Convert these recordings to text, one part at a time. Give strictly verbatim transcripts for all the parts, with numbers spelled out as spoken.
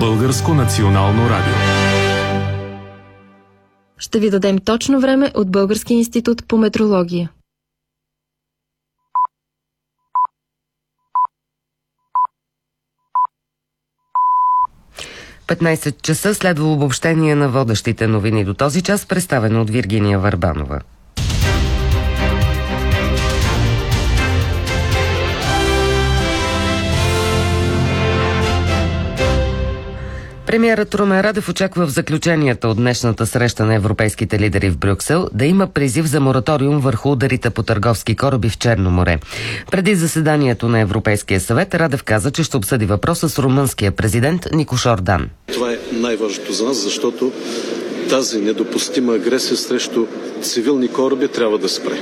Българско национално радио. Ще ви дадем точно време от Български институт по метрология. петнайсет часа следва обобщение на водещите новини до този час, представено от Виргиния Върбанова. Премиерът Румен Радев очаква в заключенията от днешната среща на европейските лидери в Брюксел да има призив за мораториум върху ударите по търговски кораби в Черно море. Преди заседанието на Европейския съвет Радев каза, че ще обсъди въпроса с румънския президент Никош Ордан. Това е най-важното за нас, защото тази недопустима агресия срещу цивилни кораби трябва да спре.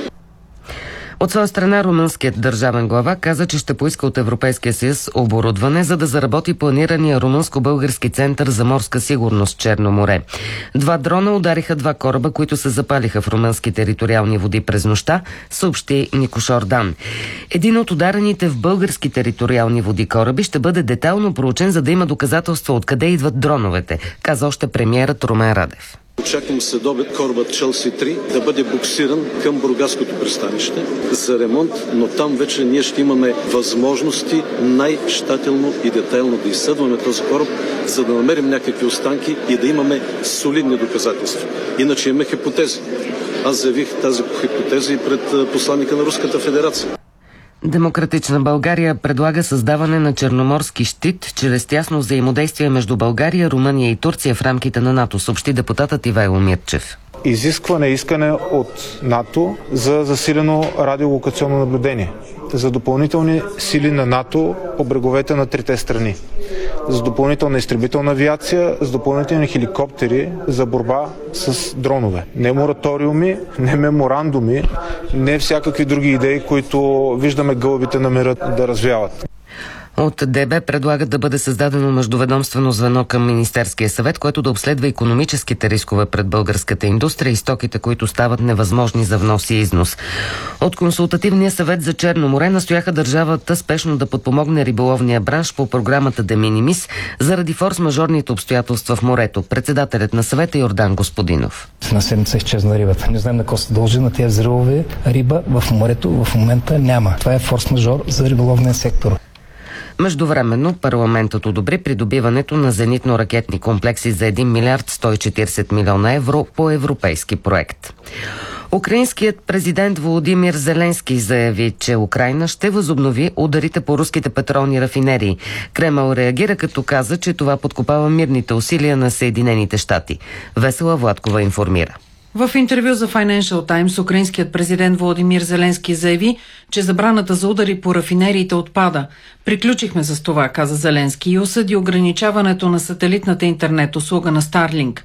От своя страна румънският държавен глава каза, че ще поиска от Европейския съюз оборудване, за да заработи планирания румънско-български център за морска сигурност в Черно море. Два дрона удариха два кораба, които се запалиха в румънски териториални води през нощта, съобщи Никош Ордан. Един от ударените в български териториални води кораби ще бъде детайлно проучен, за да има доказателства откъде идват дроновете, каза още премиерът Румен Радев. Очаквам следобед корабът Челси три да бъде буксиран към Бургаското пристанище за ремонт, но там вече ние ще имаме възможности най-щателно и детайлно да изследваме този кораб, за да намерим някакви останки и да имаме солидни доказателства. Иначе имаме хипотези. Аз заявих тази хипотеза и пред посланника на Руската федерация. Демократична България предлага създаване на черноморски щит чрез тясно взаимодействие между България, Румъния и Турция в рамките на НАТО, съобщи депутатът Ивайло Мирчев. Изискване, искане от НАТО за засилено радиолокационно наблюдение, за допълнителни сили на НАТО по бреговете на трите страни, за допълнителна изтребителна авиация, за допълнителни хеликоптери за борба с дронове. Не мораториуми, не меморандуми, не всякакви други идеи, които виждаме гълъбите на мира да развяват. От ДБ предлагат да бъде създадено междуведомствено звено към Министерския съвет, което да обследва икономическите рискове пред българската индустрия и стоките, които стават невъзможни за внос и износ. От Консултативния съвет за Черно море настояха държавата спешно да подпомогне риболовния бранш по програмата De Minimis заради форс-мажорните обстоятелства в морето. Председателят на съвета Йордан Господинов. На седмица изчезна рибата. Не знаем на какво се дължи, на тези взривове риба в морето в момента няма. Това е форс-мажор за риболовния сектор. Междувременно парламентът одобри придобиването на зенитно-ракетни комплекси за един милиард сто и четирийсет милиона евро по европейски проект. Украинският президент Володимир Зеленски заяви, че Украйна ще възобнови ударите по руските петролни рафинерии. Кремъл реагира, като каза, че това подкопава мирните усилия на Съединените щати. Весела Владкова информира. В интервю за Financial Times украинският президент Володимир Зеленски заяви, че забраната за удари по рафинериите отпада. Приключихме с това, каза Зеленски, и осъди ограничаването на сателитната интернет услуга на Starlink.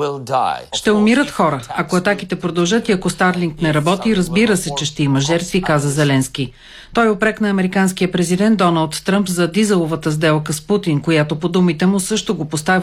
Ще умират хора. Ако атаките продължат и ако Starlink не работи, разбира се, че ще има жертви, каза Зеленски. Той упрекна американския президент Доналд Тръмп за дизеловата сделка с Путин, която по думите му също го поставя